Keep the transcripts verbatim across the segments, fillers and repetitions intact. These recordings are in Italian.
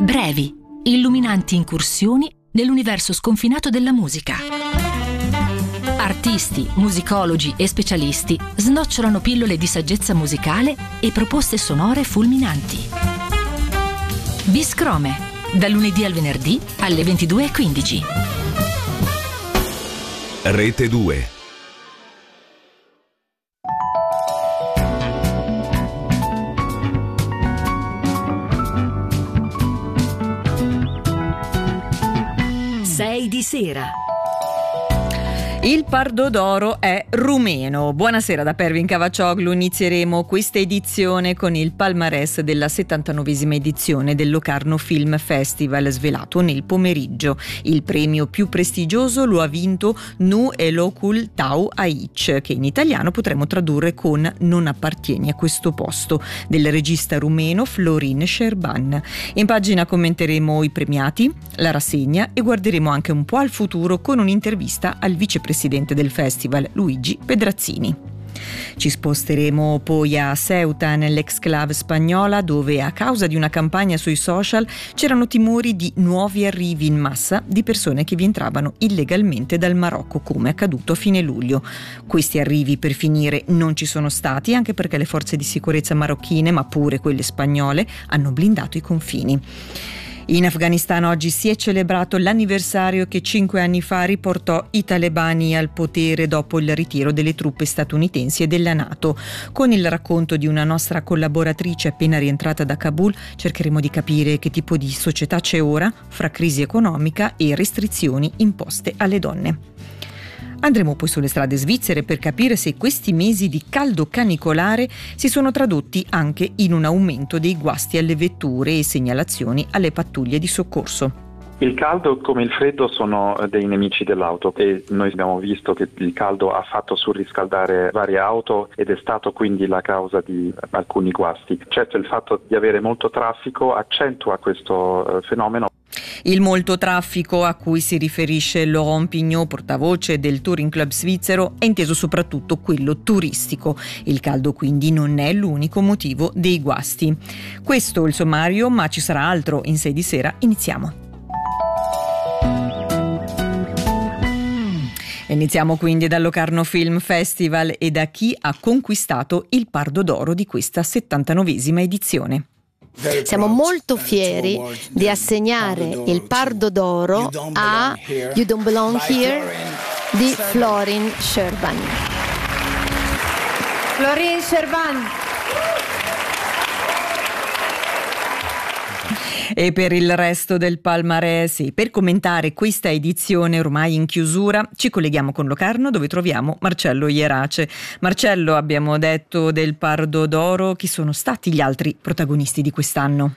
brevi, illuminanti incursioni nell'universo sconfinato della musica. Artisti, musicologi e specialisti snocciolano pillole di saggezza musicale e proposte sonore fulminanti. Biscrome, dal lunedì al venerdì alle ventidue e quindici. Rete due. sei di sera. Il Pardo d'Oro è rumeno. Buonasera da Pervin Cavaccioglu. Inizieremo questa edizione con il palmarès della settantanovesima edizione del Locarno Film Festival, svelato nel pomeriggio. Il premio più prestigioso lo ha vinto Nu Elokul Tau Aici, che in italiano potremmo tradurre con Non appartieni a questo posto, del regista rumeno Florin Șerban. In pagina commenteremo i premiati, la rassegna e guarderemo anche un po' al futuro con un'intervista al vicepresidente presidente del festival, Luigi Pedrazzini. Ci sposteremo poi a Ceuta, nell'exclave spagnola, dove a causa di una campagna sui social c'erano timori di nuovi arrivi in massa di persone che vi entravano illegalmente dal Marocco, come accaduto a fine luglio. Questi arrivi, per finire, non ci sono stati, anche perché le forze di sicurezza marocchine, ma pure quelle spagnole, hanno blindato i confini. In Afghanistan oggi si è celebrato l'anniversario che cinque anni fa riportò i talebani al potere dopo il ritiro delle truppe statunitensi e della NATO. Con il racconto di una nostra collaboratrice appena rientrata da Kabul cercheremo di capire che tipo di società c'è ora, fra crisi economica e restrizioni imposte alle donne. Andremo poi sulle strade svizzere per capire se questi mesi di caldo canicolare si sono tradotti anche in un aumento dei guasti alle vetture e segnalazioni alle pattuglie di soccorso. Il caldo come il freddo sono dei nemici dell'auto e noi abbiamo visto che il caldo ha fatto surriscaldare varie auto ed è stato quindi la causa di alcuni guasti. Certo, il fatto di avere molto traffico accentua questo fenomeno. Il molto traffico a cui si riferisce Laurent Pignot, portavoce del Touring Club svizzero, è inteso soprattutto quello turistico. Il caldo quindi non è l'unico motivo dei guasti. Questo è il sommario, ma ci sarà altro in sei di sera. Iniziamo. Iniziamo quindi dal Locarno Film Festival e da chi ha conquistato il Pardo d'Oro di questa settantanovesima edizione. Siamo molto fieri di assegnare il Pardo d'Oro a You Don't Belong Here di Florin Șerban. Florin Șerban. E per il resto del palmarès e per commentare questa edizione ormai in chiusura ci colleghiamo con Locarno, dove troviamo Marcello Ierace. Marcello, abbiamo detto del Pardo d'Oro, chi sono stati gli altri protagonisti di quest'anno?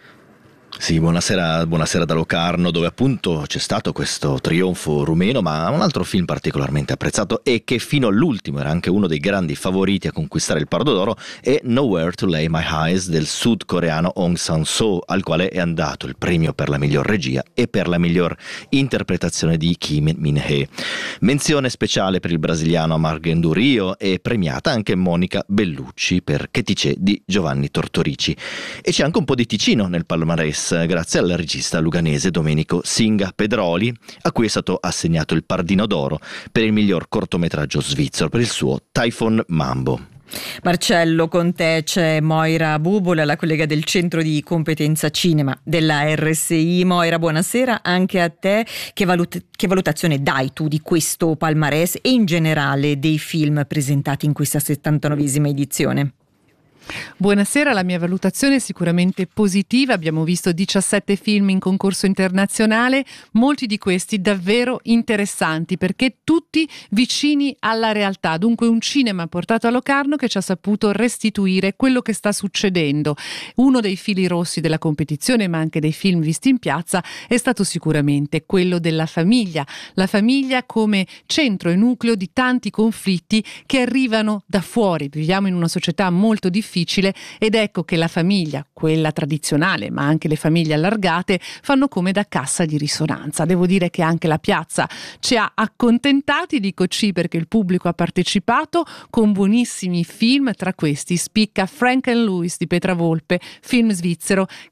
Sì, buonasera, buonasera da Locarno, dove appunto c'è stato questo trionfo rumeno, ma un altro film particolarmente apprezzato e che fino all'ultimo era anche uno dei grandi favoriti a conquistare il Pardo d'Oro è Nowhere to Lay My Eyes del sudcoreano Hong Sang-soo, al quale è andato il premio per la miglior regia e per la miglior interpretazione di Kim Min-hee. Menzione speciale per il brasiliano Amar Gendurio e premiata anche Monica Bellucci per Che ti c'è di Giovanni Tortorici. E c'è anche un po' di Ticino nel palmarès, grazie al regista luganese Domenico Singa Pedroli, a cui è stato assegnato il Pardino d'Oro per il miglior cortometraggio svizzero per il suo Typhoon Mambo. Marcello, con te c'è Moira Bubola, la collega del Centro di Competenza Cinema della R S I. Moira, buonasera anche a te. Che, valut- che valutazione dai tu di questo palmarès e in generale dei film presentati in questa settantanovesima edizione? Buonasera, la mia valutazione è sicuramente positiva. Abbiamo visto diciassette film in concorso internazionale, molti di questi davvero interessanti perché tutti vicini alla realtà, dunque un cinema portato a Locarno che ci ha saputo restituire quello che sta succedendo. Uno dei fili rossi della competizione, ma anche dei film visti in piazza, è stato sicuramente quello della famiglia, la famiglia come centro e nucleo di tanti conflitti che arrivano da fuori. Viviamo in una società molto difficile ed ecco che la famiglia, quella tradizionale, ma anche le famiglie allargate, fanno come da cassa di risonanza. Devo dire che anche la piazza ci ha accontentati, dico sì perché il pubblico ha partecipato con buonissimi film, tra questi spicca Frank and Louis di Petra Volpe, film svizzero che ha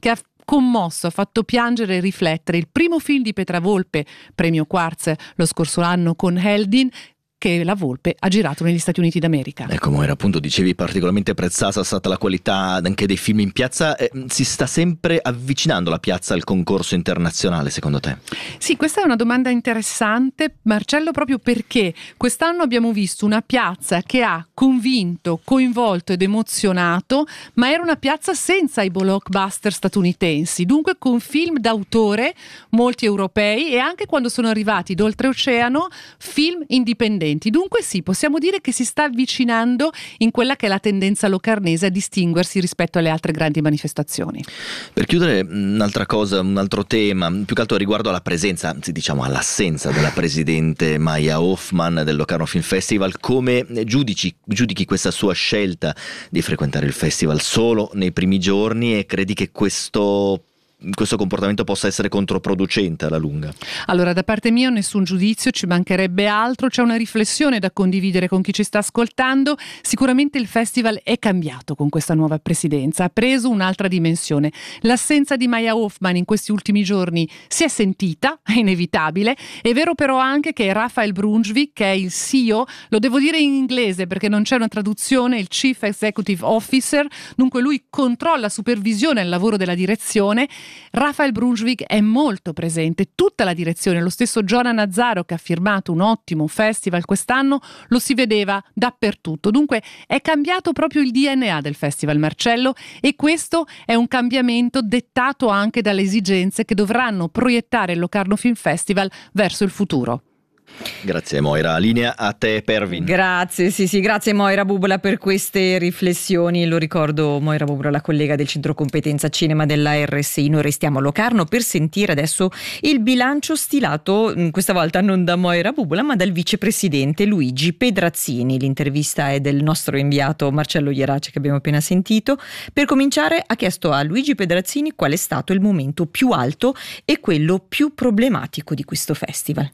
commosso, ha fatto piangere e riflettere. Il primo film di Petra Volpe, premio Quartz lo scorso anno con Heldin, che la Volpe ha girato negli Stati Uniti d'America. Ecco, Moira, appunto dicevi particolarmente apprezzata è stata la qualità anche dei film in piazza. Eh, si sta sempre avvicinando la piazza al concorso internazionale, secondo te? Sì, questa è una domanda interessante, Marcello, proprio perché quest'anno abbiamo visto una piazza che ha convinto, coinvolto ed emozionato, ma era una piazza senza i blockbuster statunitensi, dunque con film d'autore, molti europei, e anche quando sono arrivati d'oltreoceano film indipendenti. Dunque sì, possiamo dire che si sta avvicinando in quella che è la tendenza locarnese a distinguersi rispetto alle altre grandi manifestazioni. Per chiudere, un'altra cosa, un altro tema, più che altro riguardo alla presenza, anzi diciamo all'assenza della presidente Maya Hoffman del Locarno Film Festival. Come giudici, giudichi questa sua scelta di frequentare il festival solo nei primi giorni, e credi che questo questo comportamento possa essere controproducente alla lunga? Allora, da parte mia nessun giudizio, ci mancherebbe altro, c'è una riflessione da condividere con chi ci sta ascoltando. Sicuramente il festival è cambiato con questa nuova presidenza, ha preso un'altra dimensione. L'assenza di Maya Hoffman in questi ultimi giorni si è sentita, è inevitabile. È vero però anche che Raphael Brunswick, che è il C E O, lo devo dire in inglese perché non c'è una traduzione, il Chief Executive Officer, dunque lui controlla, supervisione il lavoro della direzione. Raphael Brunswick è molto presente, tutta la direzione, lo stesso Giona Nazzaro, che ha firmato un ottimo festival quest'anno, lo si vedeva dappertutto. Dunque è cambiato proprio il D N A del festival, Marcello, e questo è un cambiamento dettato anche dalle esigenze che dovranno proiettare il Locarno Film Festival verso il futuro. Grazie Moira, linea a te Pervin. Grazie, sì sì, grazie Moira Bubola per queste riflessioni. Lo ricordo, Moira Bubola, la collega del Centro Competenza Cinema della R S I. Noi restiamo a Locarno per sentire adesso il bilancio stilato, questa volta non da Moira Bubola ma dal vicepresidente Luigi Pedrazzini. L'intervista è del nostro inviato Marcello Ierace, che abbiamo appena sentito. Per cominciare ha chiesto a Luigi Pedrazzini qual è stato il momento più alto e quello più problematico di questo festival.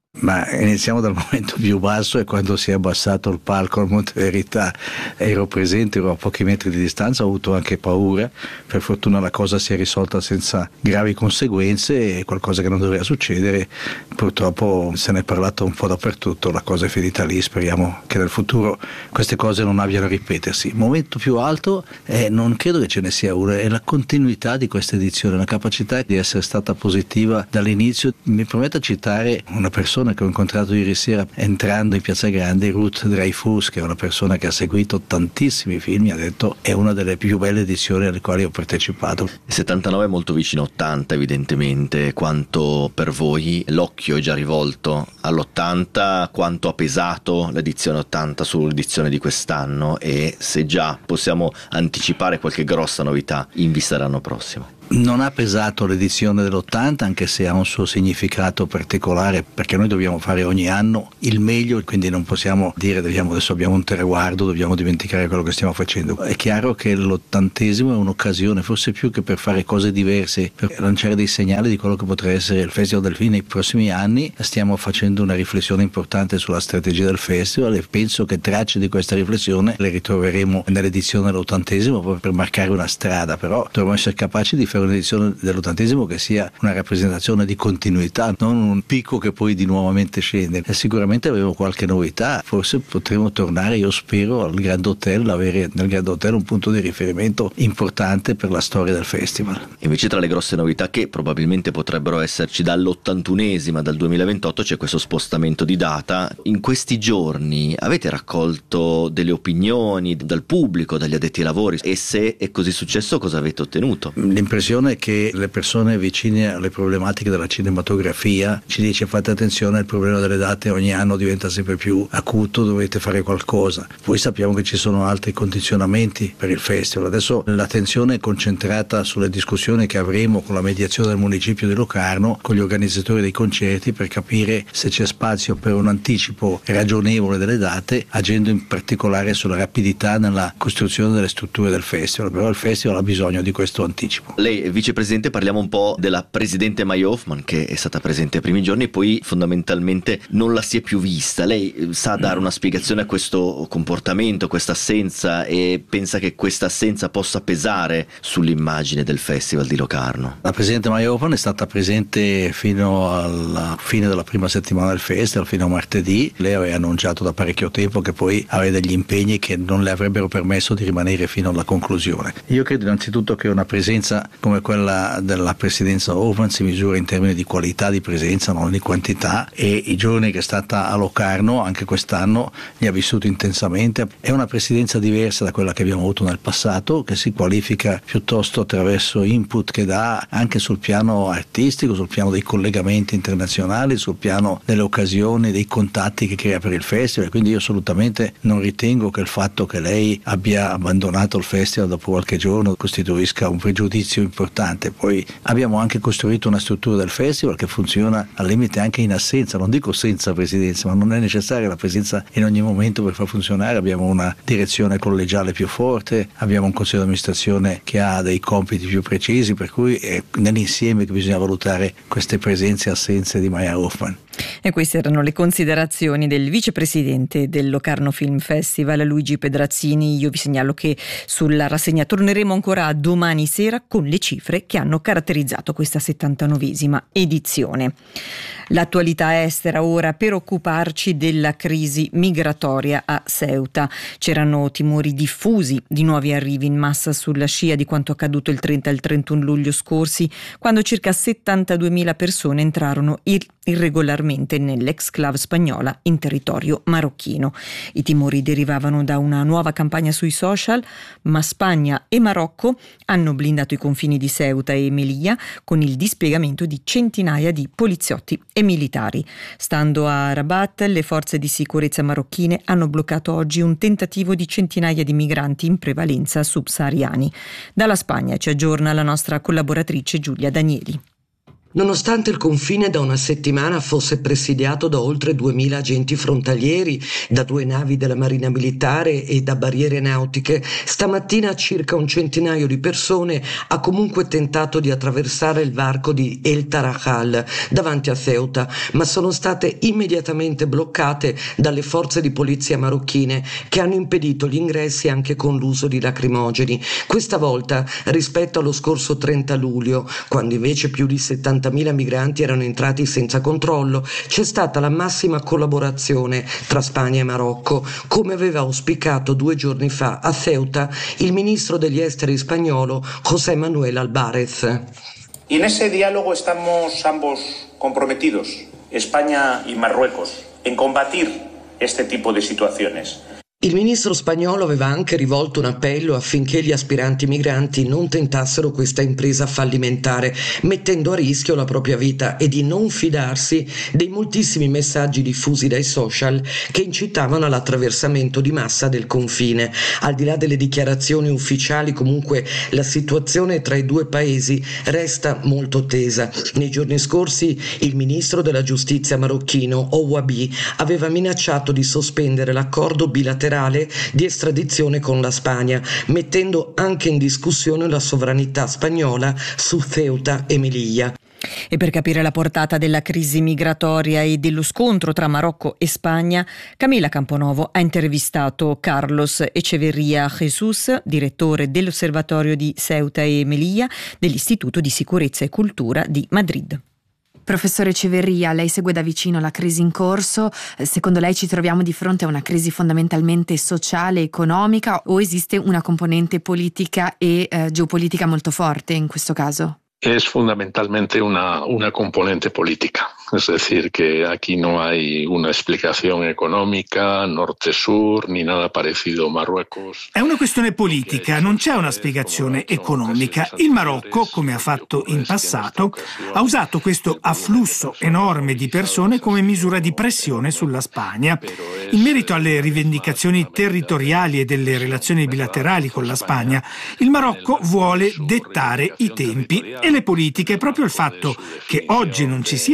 Ma iniziamo dal momento più basso, è quando si è abbassato il palco al Monte Verità. Ero presente, ero a pochi metri di distanza, ho avuto anche paura. Per fortuna la cosa si è risolta senza gravi conseguenze, è qualcosa che non doveva succedere. Purtroppo se ne è parlato un po' dappertutto, la cosa è finita lì. Speriamo che nel futuro queste cose non abbiano a ripetersi. Il momento più alto è, non credo che ce ne sia uno, è la continuità di questa edizione, la capacità di essere stata positiva dall'inizio. Mi permetto di citare una persona che ho incontrato ieri sera entrando in Piazza Grande, Ruth Dreyfus, che è una persona che ha seguito tantissimi film, mi ha detto è una delle più belle edizioni alle quali ho partecipato. settantanove è molto vicino a ottanta evidentemente. Quanto per voi l'occhio è già rivolto all'ottanta? Quanto ha pesato l'edizione ottanta sull'edizione di quest'anno, e se già possiamo anticipare qualche grossa novità in vista dell'anno prossimo? Non ha pesato l'edizione dell'ottanta, anche se ha un suo significato particolare, perché noi dobbiamo fare ogni anno il meglio, quindi non possiamo dire dobbiamo, adesso abbiamo un traguardo, dobbiamo dimenticare quello che stiamo facendo. È chiaro che l'ottantesimo è un'occasione, forse più che per fare cose diverse, per lanciare dei segnali di quello che potrà essere il Festival del Film nei prossimi anni. Stiamo facendo una riflessione importante sulla strategia del festival e penso che tracce di questa riflessione le ritroveremo nell'edizione dell'ottantesimo proprio per marcare una strada, però dovremmo essere capaci di fare un'edizione dell'ottantesimo che sia una rappresentazione di continuità, non un picco che poi di nuovamente scende. E sicuramente avremo qualche novità, forse potremo tornare, io spero, al Grand Hotel, avere nel Grand Hotel un punto di riferimento importante per la storia del festival. Invece tra le grosse novità che probabilmente potrebbero esserci dall'ottantunesima, dal duemilaventotto, c'è questo spostamento di data. In questi giorni avete raccolto delle opinioni dal pubblico, dagli addetti ai lavori, e se è così successo cosa avete ottenuto? L'impressione è che le persone vicine alle problematiche della cinematografia ci dice fate attenzione, il problema delle date ogni anno diventa sempre più acuto, dovete fare qualcosa. Poi sappiamo che ci sono altri condizionamenti per il festival. Adesso l'attenzione è concentrata sulle discussioni che avremo con la mediazione del municipio di Locarno, con gli organizzatori dei concerti, per capire se c'è spazio per un anticipo ragionevole delle date, agendo in particolare sulla rapidità nella costruzione delle strutture del festival. Però il festival ha bisogno di questo anticipo. Lei lei, vicepresidente, parliamo un po' della presidente Maya Hoffman, che è stata presente ai primi giorni e poi fondamentalmente non la si è più vista. Lei sa dare una spiegazione a questo comportamento, questa assenza, e pensa che questa assenza possa pesare sull'immagine del Festival di Locarno? La presidente Maya Hoffman è stata presente fino alla fine della prima settimana del festival, fino a martedì. Lei aveva annunciato da parecchio tempo che poi aveva degli impegni che non le avrebbero permesso di rimanere fino alla conclusione. Io credo innanzitutto che una presenza come quella della presidenza Hoffman si misura in termini di qualità di presenza, non di quantità, e i giorni che è stata a Locarno anche quest'anno li ha vissuti intensamente. È una presidenza diversa da quella che abbiamo avuto nel passato, che si qualifica piuttosto attraverso input che dà anche sul piano artistico, sul piano dei collegamenti internazionali, sul piano delle occasioni, dei contatti che crea per il festival. Quindi io assolutamente non ritengo che il fatto che lei abbia abbandonato il festival dopo qualche giorno costituisca un pregiudizio importante. Poi abbiamo anche costruito una struttura del festival che funziona al limite anche in assenza, non dico senza presidenza, ma non è necessaria la presenza in ogni momento per far funzionare. Abbiamo una direzione collegiale più forte, abbiamo un consiglio di amministrazione che ha dei compiti più precisi, per cui è nell'insieme che bisogna valutare queste presenze e assenze di Maya Hoffman. E queste erano le considerazioni del vicepresidente del Locarno Film Festival, Luigi Pedrazzini. Io vi segnalo che sulla rassegna torneremo ancora domani sera con le cifre che hanno caratterizzato questa settantanovesima edizione. L'attualità estera ora, per occuparci della crisi migratoria a Ceuta. C'erano timori diffusi di nuovi arrivi in massa sulla scia di quanto accaduto il trenta e il trentuno luglio scorsi, quando circa settantaduemila persone entrarono ir- irregolarmente nell'exclave spagnola in territorio marocchino. I timori derivavano da una nuova campagna sui social, ma Spagna e Marocco hanno blindato i confini di Ceuta e Melilla con il dispiegamento di centinaia di poliziotti e militari. Stando a Rabat, le forze di sicurezza marocchine hanno bloccato oggi un tentativo di centinaia di migranti, in prevalenza subsahariani. Dalla Spagna ci aggiorna la nostra collaboratrice Giulia Danieli. Nonostante il confine da una settimana fosse presidiato da oltre duemila agenti frontalieri, da due navi della Marina Militare e da barriere nautiche, stamattina circa un centinaio di persone ha comunque tentato di attraversare il varco di El Tarajal davanti a Ceuta, ma sono state immediatamente bloccate dalle forze di polizia marocchine, che hanno impedito gli ingressi anche con l'uso di lacrimogeni. Questa volta, rispetto allo scorso trenta luglio, quando invece più di settantamila migranti erano entrati senza controllo, c'è stata la massima collaborazione tra Spagna e Marocco, come aveva auspicato due giorni fa a Ceuta il ministro degli esteri spagnolo José Manuel Álvarez. Y en ese diálogo estamos ambos comprometidos, España y Marruecos, en combatir este tipo de situaciones. Il ministro spagnolo aveva anche rivolto un appello affinché gli aspiranti migranti non tentassero questa impresa fallimentare, mettendo a rischio la propria vita, e di non fidarsi dei moltissimi messaggi diffusi dai social che incitavano all'attraversamento di massa del confine. Al di là delle dichiarazioni ufficiali, comunque la situazione tra i due paesi resta molto tesa. Nei giorni scorsi il ministro della giustizia marocchino Ouabi aveva minacciato di sospendere l'accordo bilaterale di estradizione con la Spagna, mettendo anche in discussione la sovranità spagnola su Ceuta e Melilla. E per capire la portata della crisi migratoria e dello scontro tra Marocco e Spagna, Camilla Camponovo ha intervistato Carlos Echeverría Jesús, direttore dell'Osservatorio di Ceuta e Melilla dell'Istituto di Sicurezza e Cultura di Madrid. Professore Echeverría, lei segue da vicino la crisi in corso. Secondo lei ci troviamo di fronte a una crisi fondamentalmente sociale, economica, o esiste una componente politica e eh, geopolitica molto forte in questo caso? Es fundamentalmente una, una componente política, es decir, que aquí no hay una explicación económica, norte-sur, ni nada parecido. Marruecos. È una questione politica, non c'è una spiegazione economica. Il Marocco, come ha fatto in passato, ha usato questo afflusso enorme di persone come misura di pressione sulla Spagna. In merito alle rivendicazioni territoriali e delle relazioni bilaterali con la Spagna, il Marocco vuole dettare i tempi e le politiche. Proprio il fatto che oggi non ci sia stata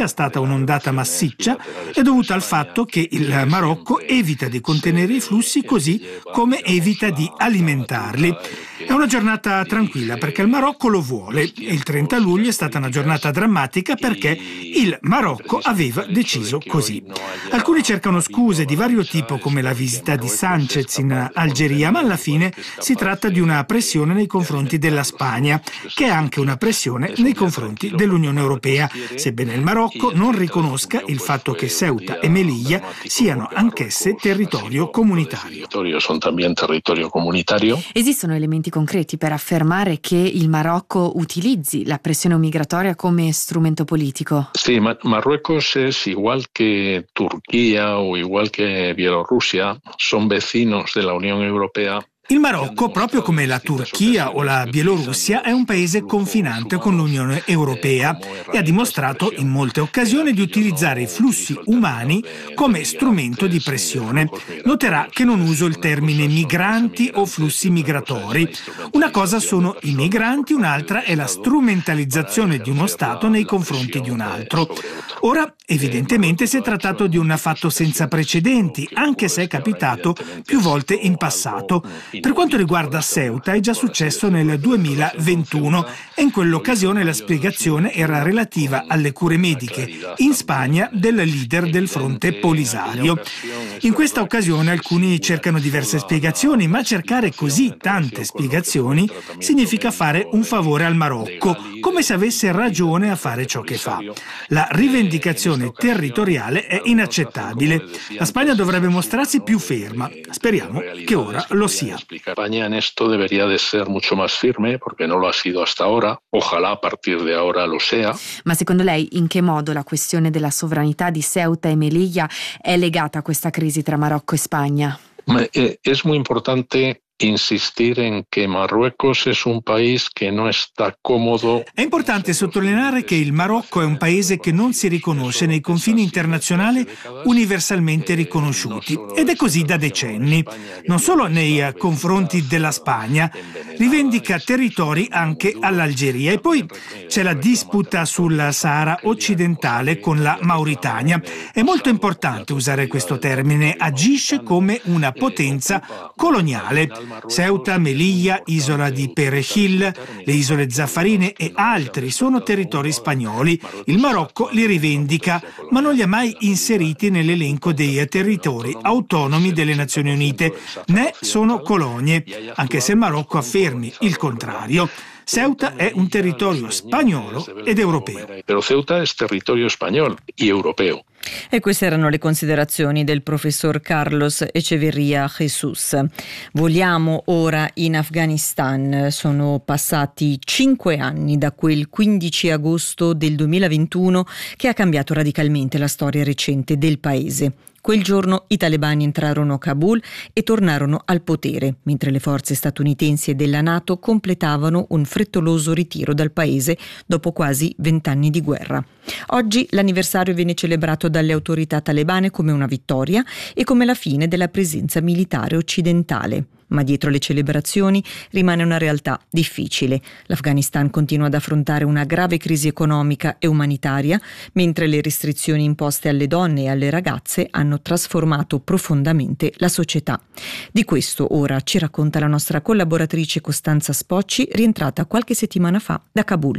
un'ondata massiccia è dovuta al fatto che il Marocco evita di contenere i flussi così come evita di alimentarli. È una giornata tranquilla perché il Marocco lo vuole e il trenta luglio è stata una giornata drammatica perché il Marocco aveva deciso così. Alcuni cercano scuse di vario tipo come la visita di Sanchez in Algeria, ma alla fine si tratta di una pressione nei confronti della Spagna, che è anche una pressione nei confronti dell'Unione Europea, sebbene il Marocco non riconosca il fatto che Ceuta e Melilla siano anch'esse territorio comunitario. Sono también territorio comunitario. Esistono elementi concreti per affermare che il Marocco utilizzi la pressione migratoria come strumento politico? Sí, Marruecos es igual que Turquía o igual que Bielorrusia, son vecinos de la Unión Europea. Il Marocco, proprio come la Turchia o la Bielorussia, è un paese confinante con l'Unione Europea e ha dimostrato in molte occasioni di utilizzare i flussi umani come strumento di pressione. Noterà che non uso il termine migranti o flussi migratori. Una cosa sono i migranti, un'altra è la strumentalizzazione di uno Stato nei confronti di un altro. Ora, evidentemente si è trattato di un fatto senza precedenti, anche se è capitato più volte in passato. Per quanto riguarda Ceuta è già successo nel duemilaventuno e in quell'occasione la spiegazione era relativa alle cure mediche in Spagna del leader del fronte Polisario. In questa occasione alcuni cercano diverse spiegazioni, ma cercare così tante spiegazioni significa fare un favore al Marocco, come se avesse ragione a fare ciò che fa. La rivendicazione territoriale è inaccettabile. La Spagna dovrebbe mostrarsi più ferma. Speriamo che ora lo sia. España en esto debería de ser mucho más firme porque no lo ha sido hasta ahora. Ojalá a partir de ahora lo sea. Ma secondo lei in che modo la questione della sovranità di Ceuta e Melilla è legata a questa crisi tra Marocco e Spagna? Ma è, es muy importante insistir en que Marruecos es un país que no está cómodo. È importante sottolineare che il Marocco è un paese che non si riconosce nei confini internazionali universalmente riconosciuti ed è così da decenni. Non solo nei confronti della Spagna, rivendica territori anche all'Algeria e poi c'è la disputa sul Sahara occidentale con la Mauritania. È molto importante usare questo termine, agisce come una potenza coloniale. Ceuta, Melilla, isola di Perejil, le isole Zaffarine e altri sono territori spagnoli. Il Marocco li rivendica, ma non li ha mai inseriti nell'elenco dei territori autonomi delle Nazioni Unite, né sono colonie, anche se il Marocco affermi il contrario. Ceuta è un territorio spagnolo ed europeo. Però Ceuta è territorio spagnolo e europeo. E queste erano le considerazioni del professor Carlos Echeverría Jesus. Voliamo ora in Afghanistan. Sono passati cinque anni da quel quindici agosto del duemilaventuno che ha cambiato radicalmente la storia recente del paese. Quel giorno i talebani entrarono a Kabul e tornarono al potere, mentre le forze statunitensi e della NATO completavano un frettoloso ritiro dal paese dopo quasi vent'anni di guerra. Oggi l'anniversario viene celebrato dalle autorità talebane come una vittoria e come la fine della presenza militare occidentale. Ma dietro le celebrazioni rimane una realtà difficile. L'Afghanistan continua ad affrontare una grave crisi economica e umanitaria, mentre le restrizioni imposte alle donne e alle ragazze hanno trasformato profondamente la società. Di questo ora ci racconta la nostra collaboratrice Costanza Spocci, rientrata qualche settimana fa da Kabul.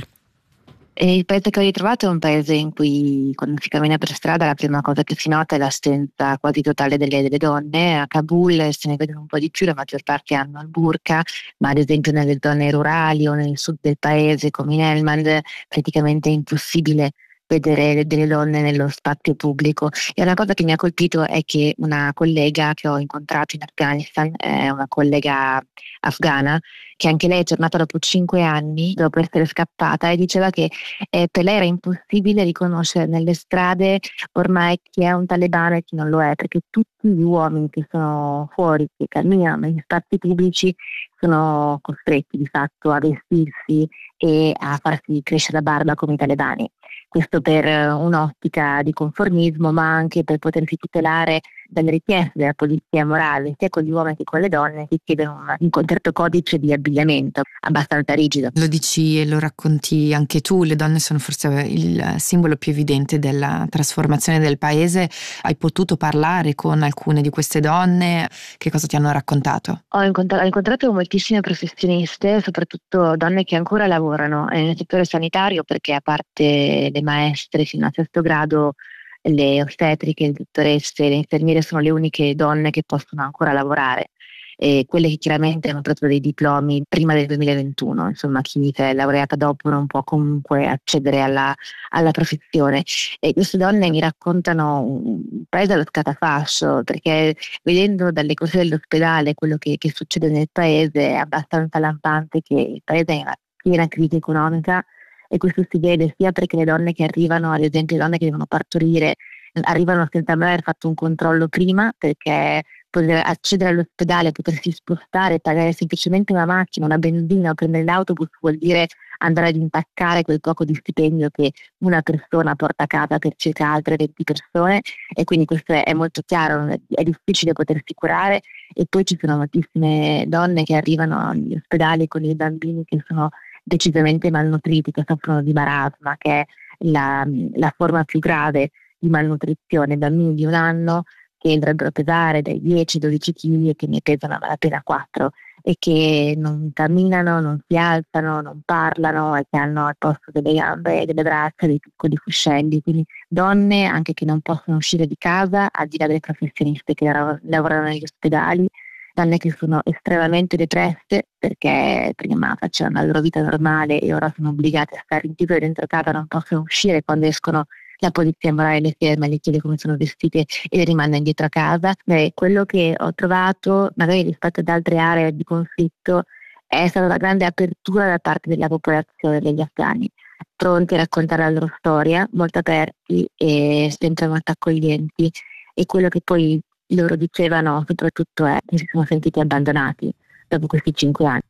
E il paese che ho ritrovato è un paese in cui quando si cammina per strada la prima cosa che si nota è l'assenza quasi totale delle, delle donne. A Kabul se ne vedono un po' di più, la maggior parte hanno il burqa, ma ad esempio nelle zone rurali o nel sud del paese come in Helmand praticamente è impossibile vedere delle donne nello spazio pubblico. E una cosa che mi ha colpito è che una collega che ho incontrato in Afghanistan, è una collega afghana, che anche lei è tornata dopo cinque anni, dopo essere scappata, e diceva che eh, per lei era impossibile riconoscere nelle strade ormai chi è un talebano e chi non lo è, perché tutti gli uomini che sono fuori, che camminano negli spazi pubblici, sono costretti di fatto a vestirsi e a farsi crescere la barba come i talebani. Questo per un'ottica di conformismo, ma anche per potersi tutelare dalle richieste della polizia morale, sia con gli uomini che con le donne, che chiedono un, un concerto codice di abbigliamento abbastanza rigido. Lo dici e lo racconti anche tu, le donne sono forse il simbolo più evidente della trasformazione del paese. Hai potuto parlare con alcune di queste donne? Che cosa ti hanno raccontato? Ho incontrato, ho incontrato moltissime professioniste, soprattutto donne che ancora lavorano nel settore sanitario, perché a parte le maestre fino a sesto grado, le ostetriche, le dottoresse, le infermiere sono le uniche donne che possono ancora lavorare, e quelle che chiaramente hanno preso dei diplomi prima del duemilaventuno, insomma chi si è laureata dopo non può comunque accedere alla, alla professione. E queste donne mi raccontano un paese allo scatafascio, perché vedendo dalle cose dell'ospedale quello che, che succede nel paese è abbastanza lampante che il paese è in una piena crisi economica. E questo si vede sia perché le donne che arrivano, ad esempio le donne che devono partorire, arrivano senza mai aver fatto un controllo prima, perché poter accedere all'ospedale, potersi spostare, pagare semplicemente una macchina, una benzina o prendere l'autobus vuol dire andare ad impaccare quel poco di stipendio che una persona porta a casa per circa altre venti persone, e quindi questo è molto chiaro, è difficile potersi curare. E poi ci sono moltissime donne che arrivano agli ospedali con i bambini che sono decisamente malnutriti, che soffrono di marasma, che è la, la forma più grave di malnutrizione, bambini di un anno che dovrebbero pesare dai dieci ai dodici chili e che ne pesano appena quattro, e che non camminano, non si alzano, non parlano, e che hanno al posto delle gambe e delle braccia dei piccoli fuscelli. Quindi donne anche che non possono uscire di casa, al di là delle professioniste che lavorano negli ospedali, donne che sono estremamente depresse perché prima facevano la loro vita normale e ora sono obbligate a stare rinchiuse dentro casa, non possono uscire. Quando escono la polizia morale le ferma, le chiede come sono vestite e le rimanda indietro a casa. Beh, quello che ho trovato, magari rispetto ad altre aree di conflitto, è stata una grande apertura da parte della popolazione degli afghani, pronti a raccontare la loro storia, molto aperti e sempre molto accoglienti. E quello che poi loro dicevano soprattutto è che si sono sentiti abbandonati dopo questi cinque anni.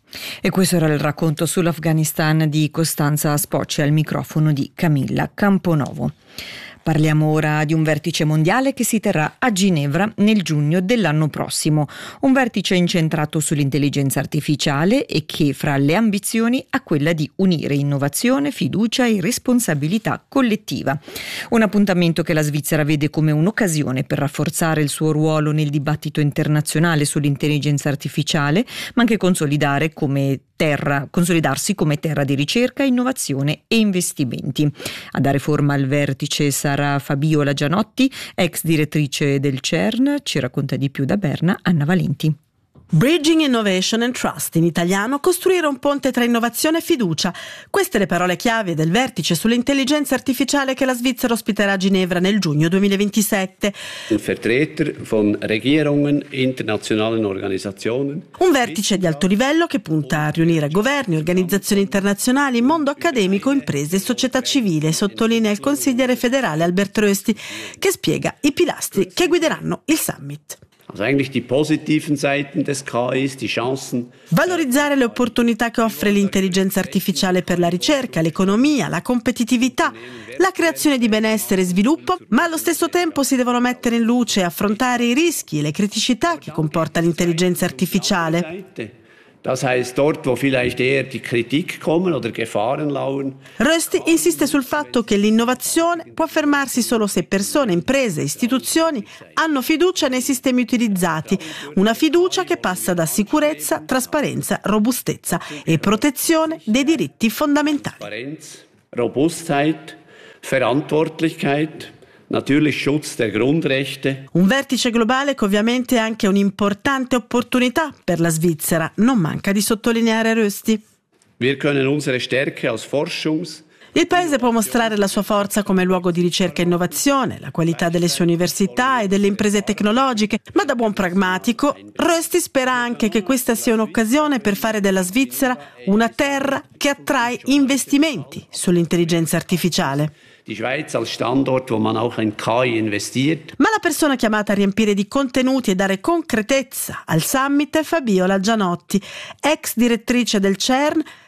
E questo era il racconto sull'Afghanistan di Costanza Spocci al microfono di Camilla Camponovo. Parliamo ora di un vertice mondiale che si terrà a Ginevra nel giugno dell'anno prossimo. Un vertice incentrato sull'intelligenza artificiale e che fra le ambizioni ha quella di unire innovazione, fiducia e responsabilità collettiva. Un appuntamento che la Svizzera vede come un'occasione per rafforzare il suo ruolo nel dibattito internazionale sull'intelligenza artificiale, ma anche consolidare come terra, consolidarsi come terra di ricerca, innovazione e investimenti. A dare forma al vertice sarà Fabiola Gianotti, ex direttrice del C E R N. Ci racconta di più da Berna Anna Valenti. Bridging Innovation and Trust, in italiano costruire un ponte tra innovazione e fiducia. Queste le parole chiave del vertice sull'intelligenza artificiale che la Svizzera ospiterà a Ginevra nel giugno duemilaventisette. Vertreter von Regierungen, internationalen Organisationen. Un vertice di alto livello che punta a riunire governi, organizzazioni internazionali, mondo accademico, imprese e società civile, sottolinea il consigliere federale Albert Rösti, che spiega i pilastri che guideranno il summit. Also eigentlich die positiven Seiten des K Is, die Chancen. Valorizzare le opportunità che offre l'intelligenza artificiale per la ricerca, l'economia, la competitività, la creazione di benessere e sviluppo, ma allo stesso tempo si devono mettere in luce e affrontare i rischi e le criticità che comporta l'intelligenza artificiale. Das heißt, dort, wo vielleicht eher die Kritik kommen oder Gefahren lauern. Rösti insiste sul fatto che l'innovazione può fermarsi solo se persone, imprese, istituzioni hanno fiducia nei sistemi utilizzati, una fiducia che passa da sicurezza, trasparenza, robustezza e protezione dei diritti fondamentali. Trasparenz, Robustheit, Verantwortlichkeit. Natürlich Schutz der Grundrechte. Un vertice globale che ovviamente è anche un'importante opportunità per la Svizzera, non manca di sottolineare Rösti. Wir können unsere Stärke als Forschungs- Il paese può mostrare la sua forza come luogo di ricerca e innovazione, la qualità delle sue università e delle imprese tecnologiche, ma da buon pragmatico, Rösti spera anche che questa sia un'occasione per fare della Svizzera una terra che attrae investimenti sull'intelligenza artificiale. Die Schweiz als Standort, wo man auch in K I investiert. Ma la persona chiamata a riempire di contenuti e dare concretezza al summit è Fabiola Gianotti, ex direttrice del C E R N,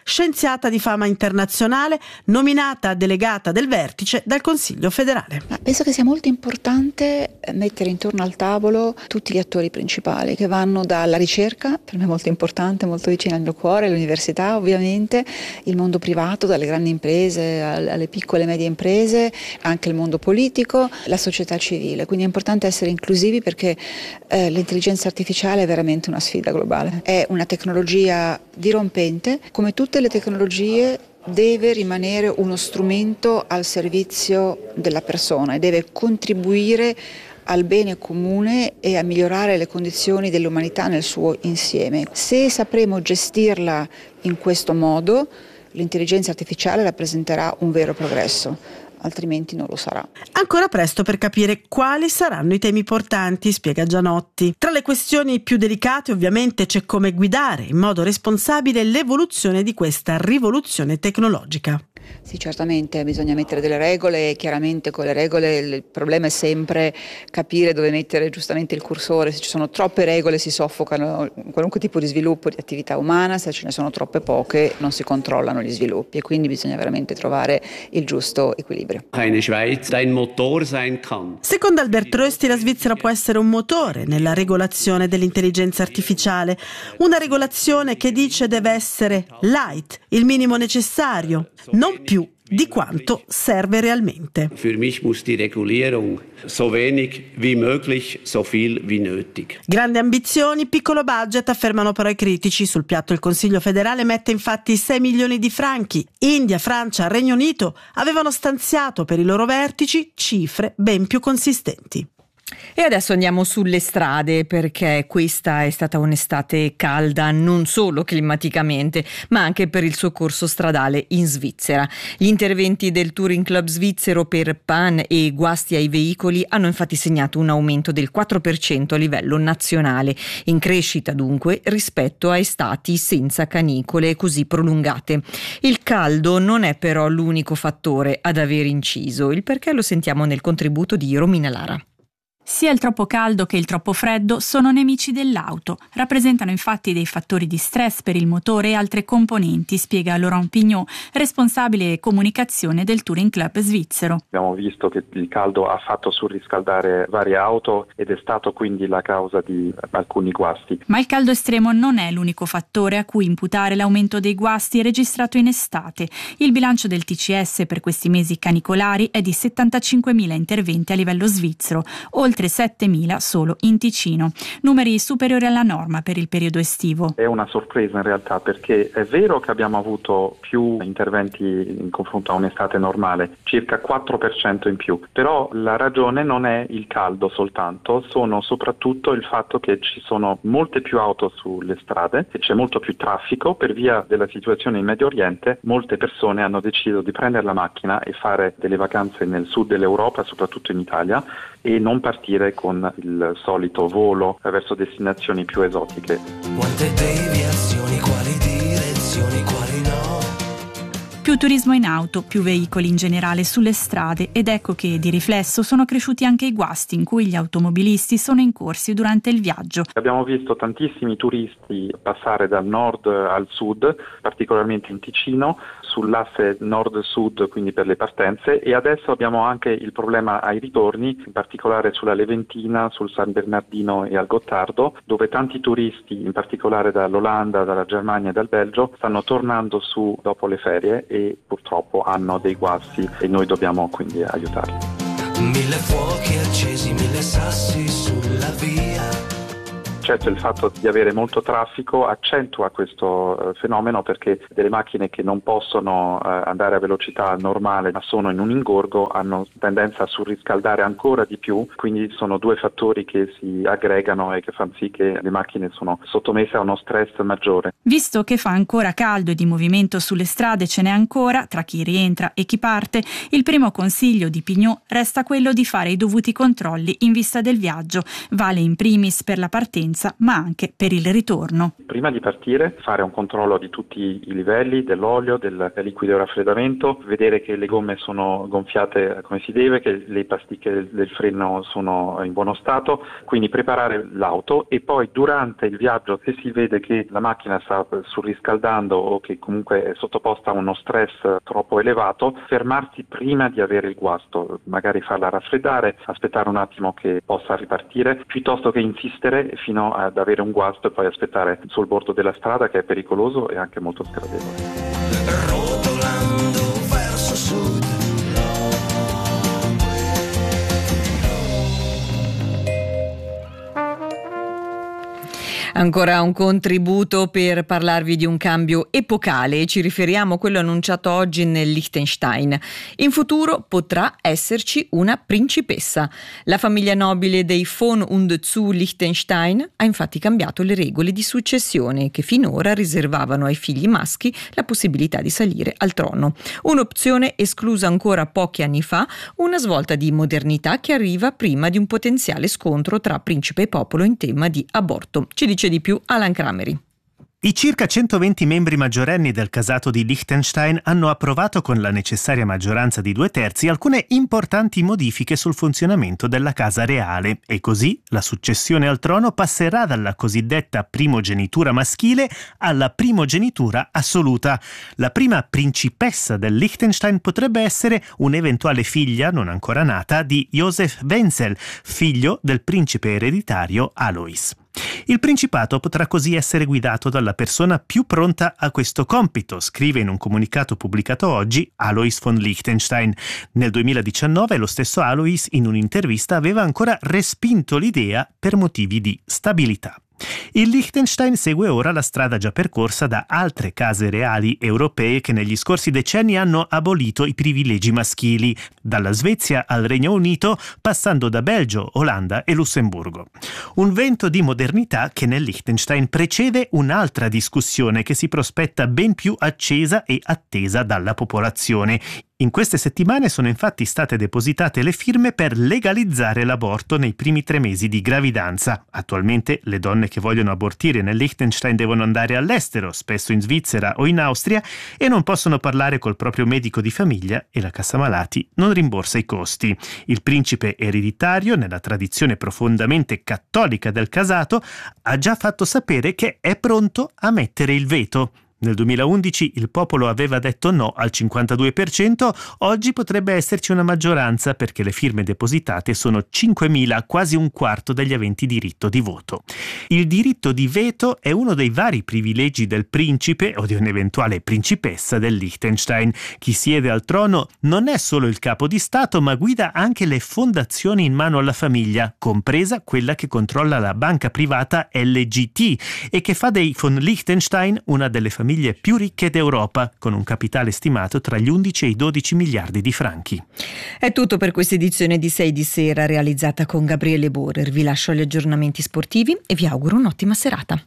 scienziata di fama internazionale, nominata delegata del vertice dal Consiglio federale. Ma penso che sia molto importante mettere intorno al tavolo tutti gli attori principali che vanno dalla ricerca, per me è molto importante, molto vicina al mio cuore, l'università ovviamente, il mondo privato, dalle grandi imprese alle piccole e medie imprese, anche il mondo politico, la società civile. Quindi è importante essere inclusivi perché eh, l'intelligenza artificiale è veramente una sfida globale. È una tecnologia dirompente, come tutte le tecnologie deve rimanere uno strumento al servizio della persona e deve contribuire al bene comune e a migliorare le condizioni dell'umanità nel suo insieme. Se sapremo gestirla in questo modo, l'intelligenza artificiale rappresenterà un vero progresso, altrimenti non lo sarà. Ancora presto per capire quali saranno i temi portanti, spiega Gianotti. Tra le questioni più delicate ovviamente c'è come guidare in modo responsabile l'evoluzione di questa rivoluzione tecnologica. Sì, certamente bisogna mettere delle regole e chiaramente con le regole il problema è sempre capire dove mettere giustamente il cursore. Se ci sono troppe regole si soffocano qualunque tipo di sviluppo di attività umana, se ce ne sono troppe poche non si controllano gli sviluppi e quindi bisogna veramente trovare il giusto equilibrio. Secondo Albert Rösti la Svizzera può essere un motore nella regolazione dell'intelligenza artificiale, una regolazione che dice deve essere light, il minimo necessario, non più di quanto serve realmente. Für mich muss die Regulierung so wenig wie möglich, so viel wie nötig. Grandi ambizioni, piccolo budget, affermano però i critici. Sul piatto il Consiglio federale mette infatti sei milioni di franchi. India, Francia, Regno Unito avevano stanziato per i loro vertici cifre ben più consistenti. E adesso andiamo sulle strade perché questa è stata un'estate calda non solo climaticamente ma anche per il soccorso stradale in Svizzera. Gli interventi del Touring Club svizzero per panne e guasti ai veicoli hanno infatti segnato un aumento del quattro per cento a livello nazionale, in crescita dunque rispetto a estati senza canicole così prolungate. Il caldo non è però l'unico fattore ad aver inciso, il perché lo sentiamo nel contributo di Romina Lara. Sia il troppo caldo che il troppo freddo sono nemici dell'auto, rappresentano infatti dei fattori di stress per il motore e altre componenti, spiega Laurent Pignot, responsabile comunicazione del Touring Club svizzero. Abbiamo visto che il caldo ha fatto surriscaldare varie auto ed è stato quindi la causa di alcuni guasti. Ma il caldo estremo non è l'unico fattore a cui imputare l'aumento dei guasti registrato in estate. Il bilancio del T C S per questi mesi canicolari è di settantacinquemila interventi a livello svizzero, oltre settemila solo in Ticino, numeri superiori alla norma per il periodo estivo. È una sorpresa in realtà perché è vero che abbiamo avuto più interventi in confronto a un'estate normale, circa quattro per cento in più, però la ragione non è il caldo soltanto, sono soprattutto il fatto che ci sono molte più auto sulle strade e c'è molto più traffico per via della situazione in Medio Oriente. Molte persone hanno deciso di prendere la macchina e fare delle vacanze nel sud dell'Europa, soprattutto in Italia, e non partire con il solito volo verso destinazioni più esotiche. Quante deviazioni, quali direzioni, quali no? Più turismo in auto, più veicoli in generale sulle strade ed ecco che di riflesso sono cresciuti anche i guasti in cui gli automobilisti sono incorsi durante il viaggio. Abbiamo visto tantissimi turisti passare dal nord al sud, particolarmente in Ticino, sull'asse nord-sud, quindi per le partenze, e adesso abbiamo anche il problema ai ritorni, in particolare sulla Leventina, sul San Bernardino e al Gottardo, dove tanti turisti, in particolare dall'Olanda, dalla Germania e dal Belgio, stanno tornando su dopo le ferie e purtroppo hanno dei guasti e noi dobbiamo quindi aiutarli. Mille fuochi accesi, mille sassi sulla via. Certo, il fatto di avere molto traffico accentua questo eh, fenomeno perché delle macchine che non possono eh, andare a velocità normale ma sono in un ingorgo hanno tendenza a surriscaldare ancora di più, quindi sono due fattori che si aggregano e che fanno sì che le macchine sono sottomesse a uno stress maggiore. Visto che fa ancora caldo e di movimento sulle strade ce n'è ancora, tra chi rientra e chi parte, il primo consiglio di Pignot resta quello di fare i dovuti controlli in vista del viaggio. Vale in primis per la partenza partenza ma anche per il ritorno. Prima di partire fare un controllo di tutti i livelli dell'olio, del liquido di raffreddamento, vedere che le gomme sono gonfiate come si deve, che le pasticche del freno sono in buono stato, quindi preparare l'auto e poi durante il viaggio, se si vede che la macchina sta surriscaldando o che comunque è sottoposta a uno stress troppo elevato, fermarsi prima di avere il guasto, magari farla raffreddare, aspettare un attimo che possa ripartire, piuttosto che insistere fino ad avere un guasto e poi aspettare sul bordo della strada, che è pericoloso e anche molto sgradevole. Rotolando verso sud. Ancora un contributo per parlarvi di un cambio epocale, ci riferiamo a quello annunciato oggi nel Liechtenstein. In futuro potrà esserci una principessa. La famiglia nobile dei von und zu Liechtenstein ha infatti cambiato le regole di successione che finora riservavano ai figli maschi la possibilità di salire al trono. Un'opzione esclusa ancora pochi anni fa, una svolta di modernità che arriva prima di un potenziale scontro tra principe e popolo in tema di aborto. Ci dice di più Alan Crameri. I circa centoventi membri maggiorenni del casato di Liechtenstein hanno approvato con la necessaria maggioranza di due terzi alcune importanti modifiche sul funzionamento della casa reale e così la successione al trono passerà dalla cosiddetta primogenitura maschile alla primogenitura assoluta. La prima principessa del Liechtenstein potrebbe essere un'eventuale figlia non ancora nata di Josef Wenzel, figlio del principe ereditario Alois. Il principato potrà così essere guidato dalla persona più pronta a questo compito, scrive in un comunicato pubblicato oggi Alois von Liechtenstein. Nel duemiladiciannove lo stesso Alois in un'intervista aveva ancora respinto l'idea per motivi di stabilità. Il Liechtenstein segue ora la strada già percorsa da altre case reali europee che negli scorsi decenni hanno abolito i privilegi maschili, dalla Svezia al Regno Unito, passando da Belgio, Olanda e Lussemburgo. Un vento di modernità che nel Liechtenstein precede un'altra discussione che si prospetta ben più accesa e attesa dalla popolazione. In queste settimane sono infatti state depositate le firme per legalizzare l'aborto nei primi tre mesi di gravidanza. Attualmente le donne che vogliono abortire nel Liechtenstein devono andare all'estero, spesso in Svizzera o in Austria, e non possono parlare col proprio medico di famiglia e la cassa malati non rimborsa i costi. Il principe ereditario, nella tradizione profondamente cattolica del casato, ha già fatto sapere che è pronto a mettere il veto. Nel duemilaundici il popolo aveva detto no al cinquantadue per cento, oggi potrebbe esserci una maggioranza perché le firme depositate sono cinquemila, quasi un quarto degli aventi diritto di voto. Il diritto di veto è uno dei vari privilegi del principe o di un'eventuale principessa del Liechtenstein. Chi siede al trono non è solo il capo di Stato, ma guida anche le fondazioni in mano alla famiglia, compresa quella che controlla la banca privata L G T e che fa dei von Liechtenstein una delle famiglie più ricche d'Europa, con un capitale stimato tra gli undici e i dodici miliardi di franchi. È tutto per questa edizione di sei di sera realizzata con Gabriele Borer. Vi lascio agli aggiornamenti sportivi e vi auguro un'ottima serata.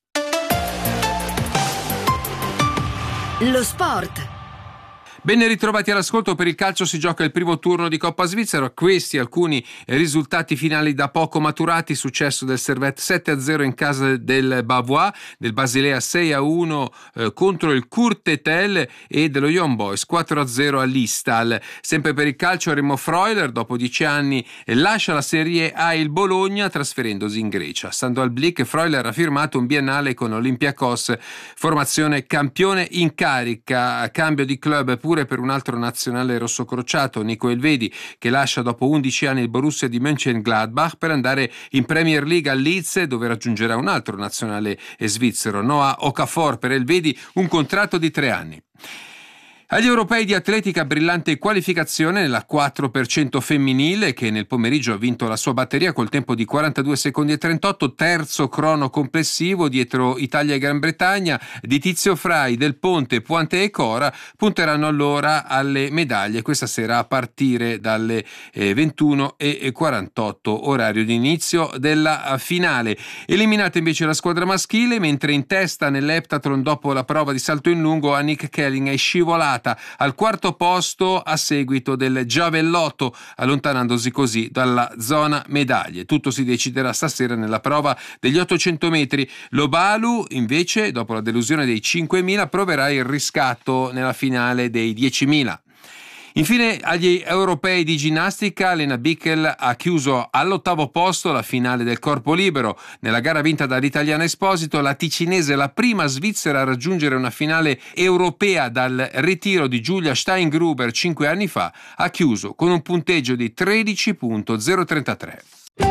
Lo sport. Ben ritrovati all'ascolto. Per il calcio si gioca il primo turno di Coppa Svizzera. Questi alcuni risultati finali da poco maturati: successo del Servette sette a zero in casa del Bavois, del Basilea sei a uno eh, contro il Courtetel e dello Young Boys quattro a zero all'Istal. Sempre per il calcio Remo Freuler dopo dieci anni lascia la Serie A il Bologna trasferendosi in Grecia. Stando al Blick, Freuler ha firmato un biennale con Olympiakos, formazione campione in carica. Cambio di club pure per un altro nazionale rossocrociato, Nico Elvedi, che lascia dopo undici anni il Borussia di Mönchengladbach per andare in Premier League a Leeds, dove raggiungerà un altro nazionale svizzero, Noah Okafor. Per Elvedi un contratto di tre anni. Agli europei di atletica, brillante qualificazione nella quattro per cento femminile, che nel pomeriggio ha vinto la sua batteria col tempo di quarantadue secondi e trentotto, terzo crono complessivo dietro Italia e Gran Bretagna. Di Tizio Frai, Del Ponte, Puante e Cora punteranno allora alle medaglie questa sera a partire dalle ventuno e quarantotto, orario di inizio della finale. Eliminata invece la squadra maschile, mentre in testa nell'heptathlon dopo la prova di salto in lungo Annick Kelling è scivolata arrivata al quarto posto a seguito del giavellotto, allontanandosi così dalla zona medaglie. Tutto si deciderà stasera nella prova degli ottocento metri. Lobalu invece, dopo la delusione dei cinquemila, proverà il riscatto nella finale dei diecimila. Infine, agli europei di ginnastica, Lena Bickel ha chiuso all'ottavo posto la finale del corpo libero. Nella gara vinta dall'italiana Esposito, la ticinese è la prima svizzera a raggiungere una finale europea dal ritiro di Julia Steingruber cinque anni fa. Ha chiuso con un punteggio di tredici virgola zero trentatré.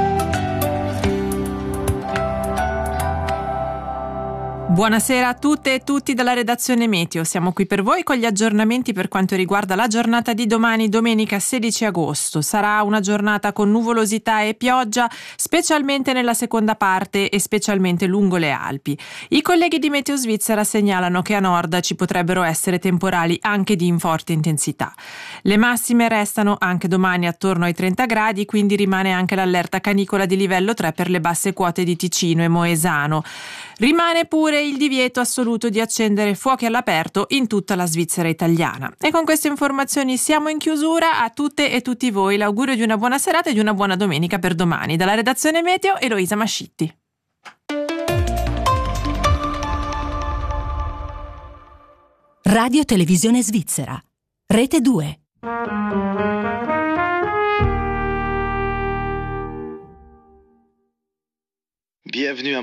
Buonasera a tutte e tutti dalla redazione Meteo. Siamo qui per voi con gli aggiornamenti per quanto riguarda la giornata di domani, domenica sedici agosto. Sarà una giornata con nuvolosità e pioggia, specialmente nella seconda parte e specialmente lungo le Alpi. I colleghi di Meteo Svizzera segnalano che a nord ci potrebbero essere temporali anche di forte intensità. Le massime restano anche domani attorno ai trenta gradi, quindi rimane anche l'allerta canicola di livello tre per le basse quote di Ticino e Moesano. Rimane pure il divieto assoluto di accendere fuochi all'aperto in tutta la Svizzera italiana. E con queste informazioni siamo in chiusura. A tutte e tutti voi l'augurio di una buona serata e di una buona domenica per domani. Dalla redazione Meteo, Eloisa Mascitti. Radio Televisione Svizzera, Rete due. Bienvenue à